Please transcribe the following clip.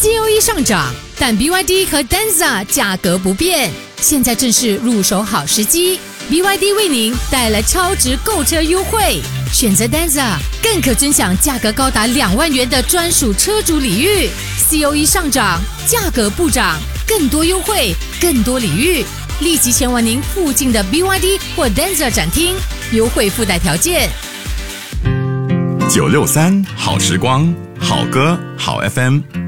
COE 上涨，但 BYD 和 Denza 价格不变，现在正是入手好时机。BYD 为您带来超值购车优惠，选择 Denza 更可尊享价格高达2万元的专属车主礼遇。COE 上涨，价格不涨，更多优惠，更多礼遇，立即前往您附近的 BYD 或 Denza 展厅，优惠附带条件。 963好时光，好歌好 FM。